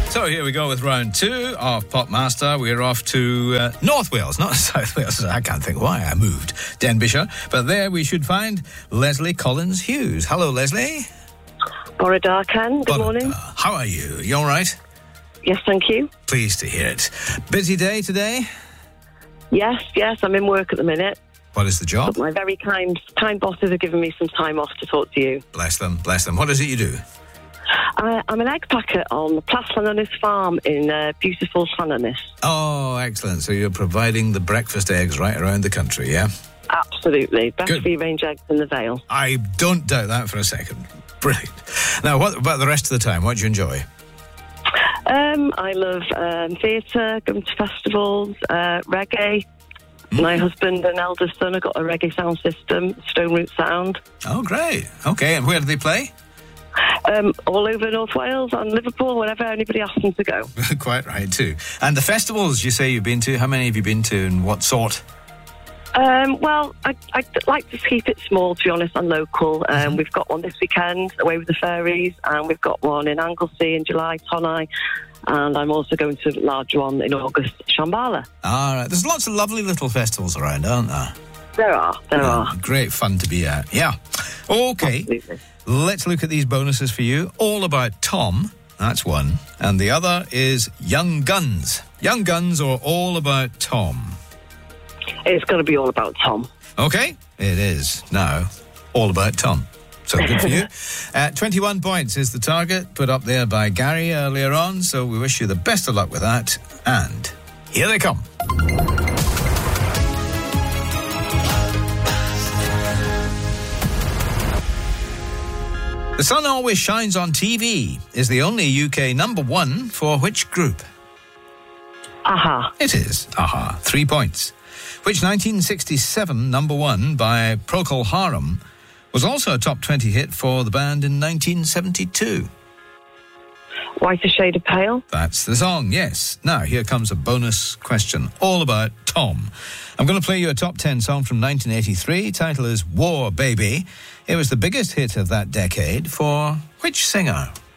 So here we go with round 2 of Popmaster. We're off to North Wales, not South Wales. I can't think why I moved Denbighshire. But there we should find Leslie Collins Hughes. Hello, Leslie. Bore da, Ken. Good morning. How are you? You all right? Yes, thank you. Pleased to hear it. Busy day today? Yes, I'm in work at the minute. What is the job? But my very kind bosses have given me some time off to talk to you. Bless them, bless them. What is it you do? I'm an egg packer on the Plas Llanonis farm in beautiful Llanonis. Oh, excellent. So you're providing the breakfast eggs right around the country, yeah? Absolutely. Best Good. free-range eggs in the Vale. I don't doubt that for a second. Brilliant. Now, what about the rest of the time? What do you enjoy? I love theatre, going to festivals, reggae. My husband and eldest son have got a reggae sound system, Stone Root Sound. Oh, great. Okay, and where do they play? All over North Wales and Liverpool, wherever anybody asks them to go. Quite right, too. And the festivals you say you've been to, how many have you been to and what sort? Well, I'd like to keep it small, to be honest, and local. We've got one this weekend, Away with the Fairies, and we've got one in Anglesey in July, Tonai, and I'm also going to a large one in August, Shambhala. All right. There's lots of lovely little festivals around, aren't there? There are. Great fun to be at. Yeah. Okay. Absolutely. Let's look at these bonuses for you. All About Tom, that's one. And the other is Young Guns. Young Guns or All About Tom? It's going to be all about Tom. Okay, it is now all about Tom. So good for you. 21 points is the target put up there by Gary earlier on. So we wish you the best of luck with that. And here they come. The Sun Always Shines on TV is the only UK number 1 for which group? Aha. It is Aha. 3 points. Which 1967 number 1 by Procol Harum was also a top 20 hit for the band in 1972? Whiter Shade of Pale. That's the song, yes. Now, here comes a bonus question, all about Tom. I'm going to play you a top 10 song from 1983. Title is War Baby. It was the biggest hit of that decade for which singer?